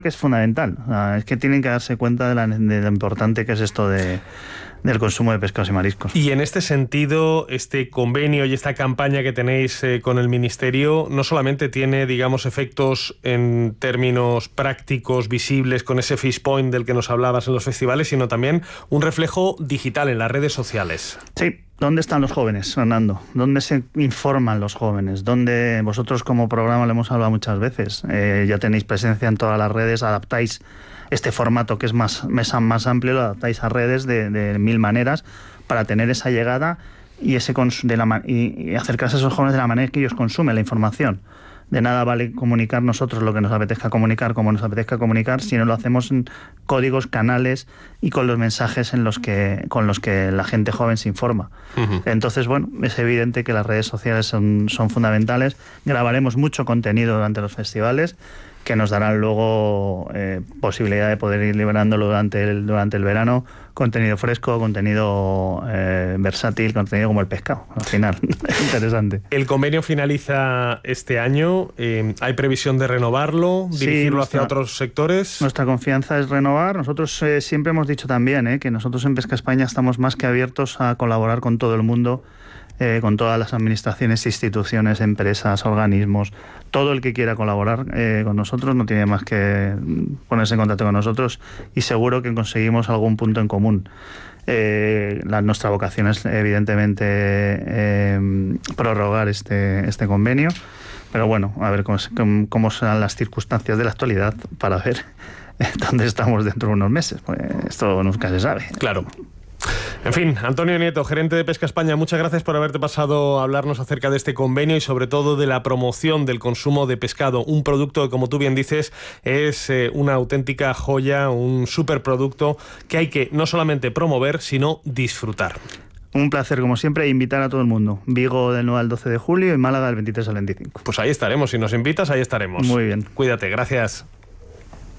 que es fundamental. Es que tienen que darse cuenta de lo importante que es esto del consumo de pescados y mariscos. Y en este sentido, este convenio y esta campaña que tenéis con el Ministerio no solamente tiene, digamos, efectos en términos prácticos, visibles, con ese Fish Point del que nos hablabas en los festivales, sino también un reflejo digital en las redes sociales. Sí. ¿Dónde están los jóvenes, Fernando? ¿Dónde se informan los jóvenes? ¿Dónde vosotros como programa lo hemos hablado muchas veces? Ya tenéis presencia en todas las redes, adaptáis este formato que es más amplio, lo adaptáis a redes de mil maneras para tener esa llegada y y acercarse a esos jóvenes de la manera que ellos consumen la información. De nada vale comunicar nosotros lo que nos apetezca comunicar, como nos apetezca comunicar, si no lo hacemos en códigos, canales y con los mensajes con los que la gente joven se informa. Uh-huh. Entonces, bueno, es evidente que las redes sociales son fundamentales. Grabaremos mucho contenido durante los festivales que nos darán luego posibilidad de poder ir liberándolo durante el verano, contenido fresco, contenido versátil, contenido como el pescado, al final. Interesante. El convenio finaliza este año. ¿Hay previsión de renovarlo, dirigirlo hacia otros sectores? Nuestra confianza es renovar. Nosotros siempre hemos dicho también que nosotros en Pesca España estamos más que abiertos a colaborar con todo el mundo, con todas las administraciones, instituciones, empresas, organismos. Todo el que quiera colaborar con nosotros no tiene más que ponerse en contacto con nosotros y seguro que conseguimos algún punto en común. Nuestra vocación es evidentemente prorrogar este convenio, pero bueno, a ver cómo serán las circunstancias de la actualidad para ver dónde estamos dentro de unos meses. Pues esto nunca se sabe. Claro. En fin, Antonio Nieto, gerente de Pesca España, muchas gracias por haberte pasado a hablarnos acerca de este convenio y sobre todo de la promoción del consumo de pescado, un producto que, como tú bien dices, es una auténtica joya, un superproducto que hay que no solamente promover, sino disfrutar. Un placer, como siempre, invitar a todo el mundo. Vigo del 9 al 12 de julio y Málaga del 23 al 25. Pues ahí estaremos, si nos invitas, ahí estaremos. Muy bien. Cuídate, gracias.